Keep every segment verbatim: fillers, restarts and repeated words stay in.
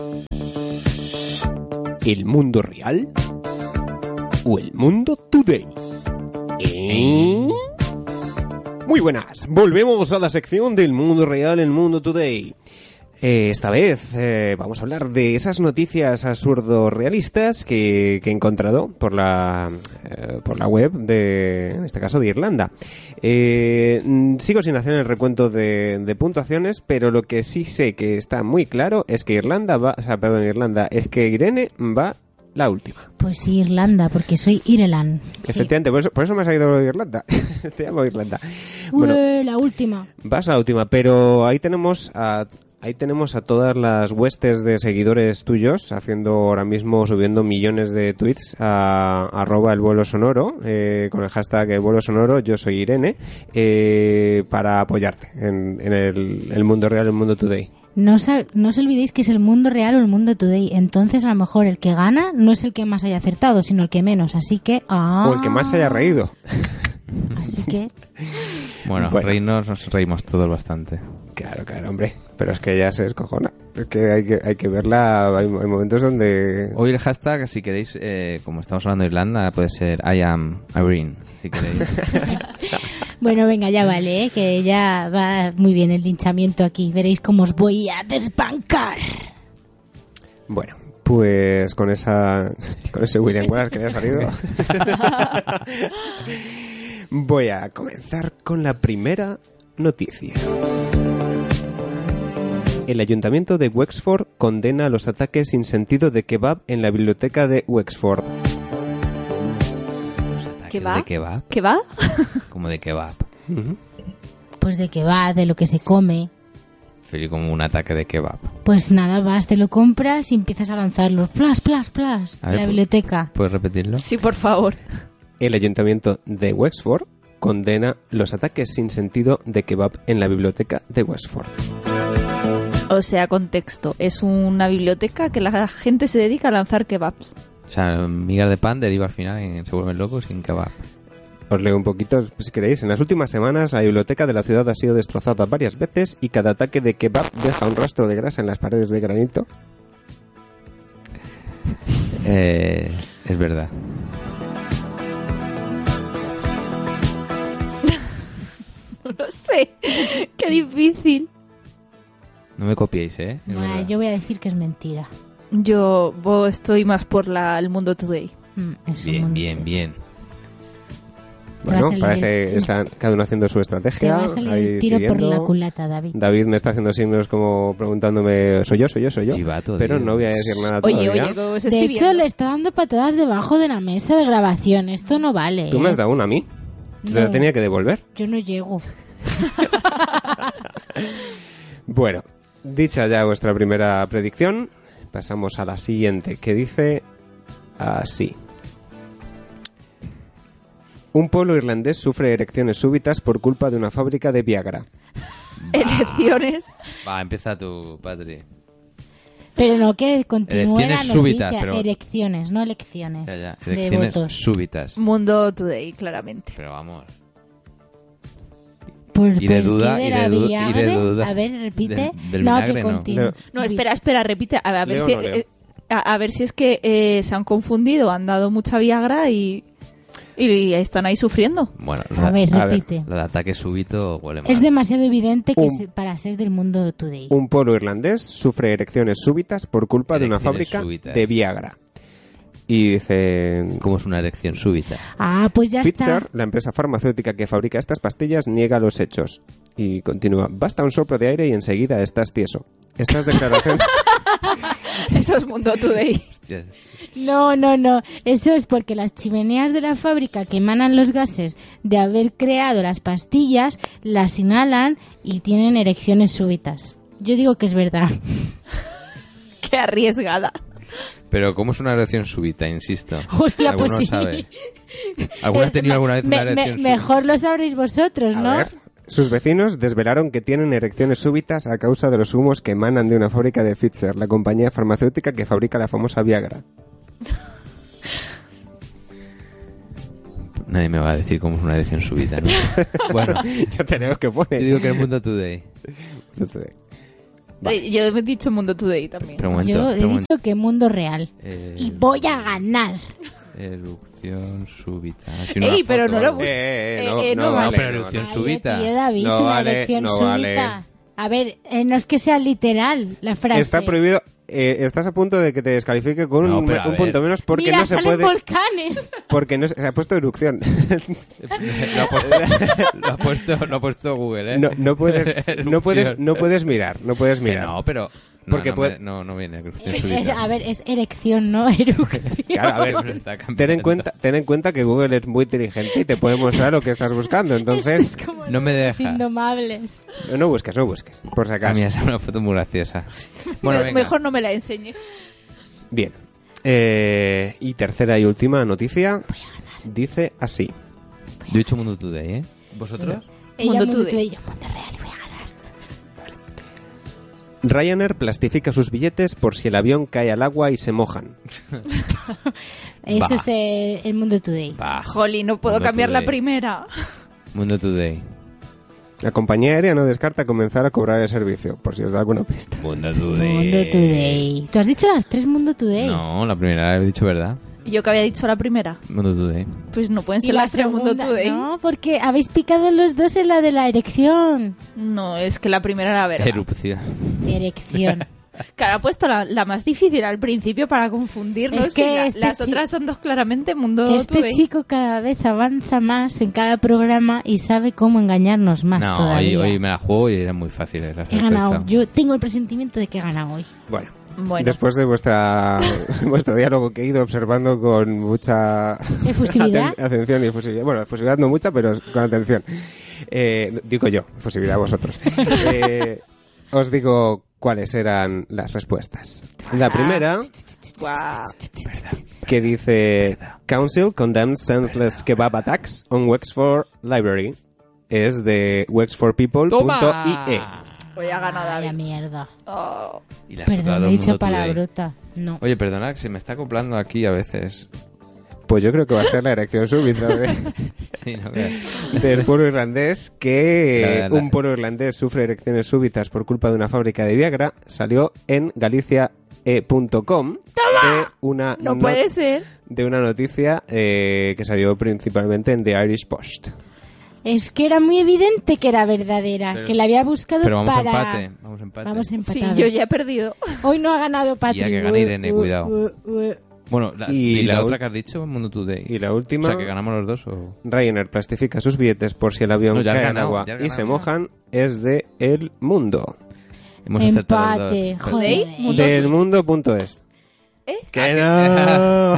¿El mundo real o el mundo today? ¿Eh? Muy buenas, volvemos a la sección del mundo real, el mundo today. Eh, esta vez eh, vamos a hablar de esas noticias absurdo-realistas que, que he encontrado por la, eh, por la web de, en este caso, de Irlanda. Eh, sigo sin hacer el recuento de, de puntuaciones, pero lo que sí sé que está muy claro es que Irlanda va, o sea, perdón, Irlanda, es que Irene va la última. Pues sí, Irlanda, porque soy Ireland. Efectivamente, sí. por, eso, por eso me has ido de Irlanda. Te llamo Irlanda. Bueno, Ué, la última. Vas a la última, pero ahí tenemos a... Ahí tenemos a todas las huestes de seguidores tuyos haciendo ahora mismo, subiendo millones de tweets a, a arroba el vuelo sonoro, eh, con el hashtag el vuelo sonoro, yo soy Irene, eh, para apoyarte en, en el, el mundo real, el mundo today. No os, no os olvidéis que es el mundo real o el mundo today. Entonces, a lo mejor el que gana no es el que más haya acertado, sino el que menos. Así que... ¡ah! O el que más se haya reído. Así que... Bueno, bueno, reírnos nos reímos todos bastante. Claro, claro, hombre. Pero es que ya se descojona. Es que hay que, hay que verla. Hay, hay momentos donde... Hoy el hashtag, si queréis, eh, como estamos hablando de Irlanda, puede ser I am Irene, si queréis. Bueno, venga, ya vale, ¿eh? Que ya va muy bien el linchamiento aquí. Veréis cómo os voy a desbancar. Bueno, pues con esa con ese William Wallace que me ha salido, voy a comenzar con la primera noticia. El ayuntamiento de Wexford condena los ataques sin sentido de kebab en la biblioteca de Wexford. ¿Kebab? ¿De kebab? ¿Kebab? Como de kebab. Uh-huh. Pues de que va, de lo que se come. Feliz como un ataque de kebab. Pues nada, vas, te lo compras y empiezas a lanzarlos. Plas, plas, plas. A ver, la biblioteca. ¿Puedes repetirlo? Sí, por favor. El ayuntamiento de Wexford condena los ataques sin sentido de kebab en la biblioteca de Wexford. O sea, contexto. Es una biblioteca que la gente se dedica a lanzar kebabs. O sea, migas de pan deriva al final y se vuelven locos sin kebab. Os leo un poquito, si queréis. En las últimas semanas, la biblioteca de la ciudad ha sido destrozada varias veces y cada ataque de kebab deja un rastro de grasa en las paredes de granito. Eh, es verdad. No lo sé. Qué difícil. No me copiéis, ¿eh? Es Bueno, verdad. yo voy a decir que es mentira. Yo bo, estoy más por la, el mundo today. Mm, es un Bien, mundo bien, today. bien. Te va a Bueno, salir parece que el- están cada uno haciendo su Te estrategia. va a salir ahí el tiro por siguiendo. la culata, David. David me está haciendo signos como preguntándome, soy yo, soy yo, soy yo. Chivato, pero tío. no voy a decir nada Oye, todavía. oye, ¿cómo os De estoy hecho, viendo? le está dando patadas debajo de la mesa de grabación. Esto no vale. Tú me has ¿eh? dado una a mí. Te la No. tenía que devolver. Yo no llego. Bueno, dicha ya vuestra primera predicción, pasamos a la siguiente, que dice así. Un pueblo irlandés sufre erecciones súbitas por culpa de una fábrica de Viagra. Elecciones. Va, empieza tú, Patri. Pero no que continúe la Elecciones noticia. súbitas, pero- Erecciones, no elecciones. Ya, ya. De Elecciones votos. súbitas. Mundo today, claramente. Pero vamos. Por, Y de por duda, qué y de la de du- y de Viagra. duda. A ver, repite. Del- del no, vinagre, que no. continúe. No. No, espera, espera, repite. A ver, a ver Leo si... o no leo. eh, a, a ver si es que eh, se han confundido, han dado mucha Viagra y, y están ahí sufriendo. Bueno, A lo, ver, a ver. repite. lo de ataque súbito huele mal. Es demasiado evidente que Un- se- para ser del mundo today. Un pueblo irlandés sufre erecciones súbitas por culpa de una Erecciones fábrica súbitas. de Viagra. Y dice... ¿Cómo es una erección súbita? Ah, pues ya Pfizer, está. la empresa farmacéutica que fabrica estas pastillas, niega los hechos. Y continúa. Basta un soplo de aire y enseguida estás tieso. Estas declaraciones... Eso es Mundo today. Hostia, No, no, no. Eso es porque las chimeneas de la fábrica que emanan los gases de haber creado las pastillas las inhalan y tienen erecciones súbitas. Yo digo que es verdad. Qué arriesgada. Pero ¿cómo es una erección súbita? Insisto. Hostia, ¿Alguno pues sí. sabe? ¿Alguna ha tenido alguna vez una Me- me- erección súbita? mejor lo sabréis vosotros, A ¿no? ver, sus vecinos desvelaron que tienen erecciones súbitas a causa de los humos que emanan de una fábrica de Pfizer, la compañía farmacéutica que fabrica la famosa Viagra. Nadie me va a decir cómo es una erección súbita, ¿no? Bueno, Ya tenemos que yo poner. digo que el Mundo Today. Entonces, Vale. Eh, Yo he dicho Mundo Today también. Pero un momento, Yo he pero un dicho que mundo real. Eh, Y voy a ganar. Erupción súbita. Así una Ey, pero foto no o lo algo. busques. Eh, eh, Eh, no, eh, no, no vale, vale. pero no, erupción no. súbita. Tío David, No una vale, elección no súbita. vale. A ver, eh, no es que sea literal la frase. Está prohibido. Eh, estás a punto de que te descalifique con No, un, pero a un ver. punto menos porque Mira, no se salen puede. volcanes. Porque no se, se ha puesto erupción. lo, ha puesto, lo, ha puesto, lo ha puesto Google, ¿eh? No, no puedes, no puedes, no puedes mirar, no puedes Que mirar. no, pero... No, Porque no, puede- me- no, no viene erupción Es- súbita. a ver, es erección, no erupción. Claro, a ver, Pero está cambiando. ten en cuenta, ten en cuenta que Google es muy inteligente y te puede mostrar lo que estás buscando. Entonces, Es como No me los deja. indomables. no, no busques, no busques, por si A acaso. mí es una foto muy graciosa. Bueno, Me- venga. Mejor no me la enseñes. Bien. Eh, y tercera y última noticia dice así. Yo he dicho Mundo Today, ¿eh? ¿Vosotros? Ella Mundo mundo Today. today, yo mundo real y voy a ganar. Ryanair plastifica sus billetes por si el avión cae al agua y se mojan. Eso Bah. es eh, el mundo today. Bah, Jolly, no puedo Mundo cambiar la Today. primera. Mundo Today. La compañía aérea no descarta comenzar a cobrar el servicio, por si os da alguna pista. Mundo Today. Mundo today. Tú has dicho las tres mundo today. No, la primera la he dicho verdad. Yo que había dicho la primera. Mundo Today. Pues no pueden Y ser la las tres Mundo segunda, Today. no, porque habéis picado los dos en la de la erección. No, es que la primera era verdad. Erupción. Erección. Claro, ha puesto la, la más difícil al principio para confundirnos. Es que y la- este las chi- otras son dos claramente Mundo Este Today. chico cada vez avanza más en cada programa y sabe cómo engañarnos más No, hoy, todavía. hoy me la juego y era muy fácil. La He ganado. Yo tengo el presentimiento de que he ganado hoy. Bueno, Bueno, después de vuestra vuestro diálogo que he ido observando con mucha ¿Efusividad? aten- atención y efusividad. Bueno, efusividad no mucha, pero con atención. Eh, digo yo, efusividad vosotros. Eh, os digo cuáles eran las respuestas. La primera, guau. que dice Council condemns senseless kebab attacks on Wexford Library, es de wexford people punto i e. Hoy ha ganado Vaya David. mierda. Oh. Y las otras Perdón, dos he dicho Mundo Today. palabrota. No. Oye, perdona, que se me está acoplando aquí a veces. Pues yo creo que va a ser la erección súbita de, Sí, no veas. del pueblo irlandés, que La- la- un pueblo irlandés sufre erecciones súbitas por culpa de una fábrica de Viagra. Salió en galicia punto com de una No no- puede ser. de una noticia eh, que salió principalmente en The Irish Post. Es que era muy evidente que era verdadera, Pero- que la había buscado Pero vamos para... a empate. Vamos a empate. Vamos Sí, empatados. yo ya he perdido. Hoy no ha ganado Patrick. Ya que gana Irene, Uh, cuidado. uh, uh. Bueno, la, Y y, la, la otra ul- que has dicho, Mundo Today. Y la última, O sea, que ganamos los dos o... Ryanair plastifica sus billetes por si el avión No, ya has cae en ganado, agua ya has y ganado, se ya. mojan, es de El Mundo. Hemos acertado los Empate, dos. joder. Mundo- Del mundo.es. ¿Eh? ¡Que no!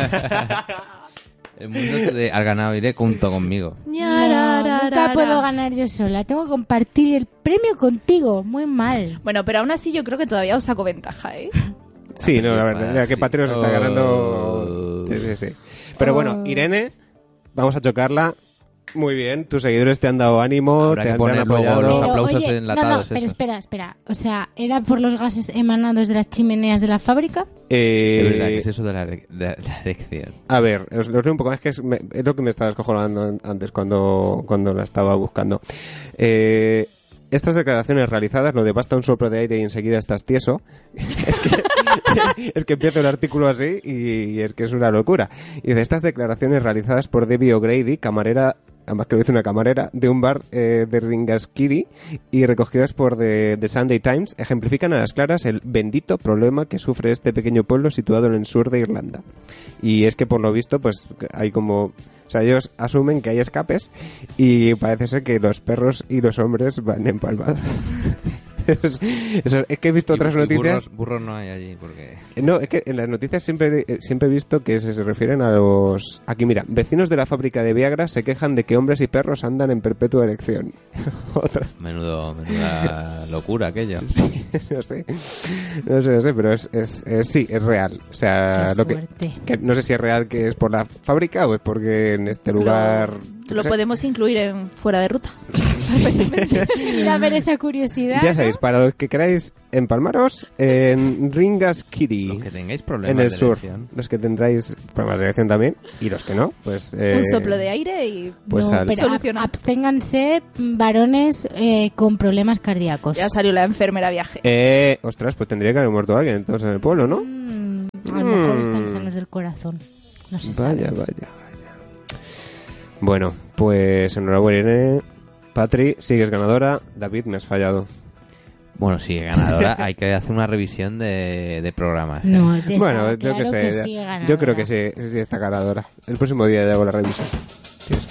El Mundo Today has ganado, iré junto conmigo. No, nunca puedo ganar yo sola. Tengo que compartir el premio contigo. Muy mal. Bueno, pero aún así yo creo que todavía os saco ventaja, ¿eh? Sí, no, la verdad, mira que Patreon se está Oh. ganando. Sí, sí, sí. Pero bueno, Oh. Irene, vamos a chocarla. Muy bien, tus seguidores te han dado ánimo, Habrá te, que han- te han poner luego apoyado. los Pero, aplausos oye, enlatados No, no, pero esos. espera, espera. O sea, ¿era por los gases emanados de las chimeneas de la fábrica? Eh, Es verdad, que es eso de la, ere- de la erección. A ver, os lo leo un poco más, que es, me- es lo que me estaba escojonando antes cuando, cuando la estaba buscando. Eh, estas declaraciones realizadas, no de basta un soplo de aire y enseguida estás tieso, es que, es que empieza un artículo así y, y es que es una locura. Y de estas declaraciones realizadas por Debbie O'Grady, camarera, además que lo dice una camarera, de un bar eh, de Ringaskiddy y recogidas por The, The Sunday Times, ejemplifican a las claras el bendito problema que sufre este pequeño pueblo situado en el sur de Irlanda. Y es que por lo visto, pues hay como... O sea, ellos asumen que hay escapes y parece ser que los perros y los hombres van empalmados. es, eso- es que he visto Y- otras y noticias... Burros, burros no hay allí, porque... No, es que en las noticias siempre, eh, siempre he visto que se, se refieren a los... Aquí, mira, vecinos de la fábrica de Viagra se quejan de que hombres y perros andan en perpetua erección. Otra, Menudo, menuda locura aquello. no sé, no sé, no sé, pero es, es, es- sí, es real. O sea, Qué lo que, fuerte. que no sé si es real que es por la fábrica o es porque en este lugar... yo Lo qué sé. podemos incluir en fuera de ruta. Ir a ver esa curiosidad. Ya ¿no? sabéis, para los que queráis empalmaros, en Ringas Kitty. Los que tengáis problemas En el de sur. erección. Los que tendráis problemas de erección también. Y los que no, pues... Eh, Un soplo de aire y Pues no, al- pero Soluciona. ab- absténganse varones eh, con problemas cardíacos. ya salió la enfermera viaje. Eh, ostras, pues tendría que haber muerto alguien entonces en el pueblo, ¿no? Mm, a lo mejor Mm. están sanos del corazón. No se Vaya, sabe. vaya, vaya. Bueno, pues enhorabuena, Irene. Patri, sigues ganadora. David, me has fallado. Bueno, sí, ganadora. Hay que hacer una revisión de, de programas. ¿eh? No, ya Bueno, estaba yo claro que sé. sigue ganadora. yo creo que sí, sí está ganadora. El próximo día ya hago la revisión.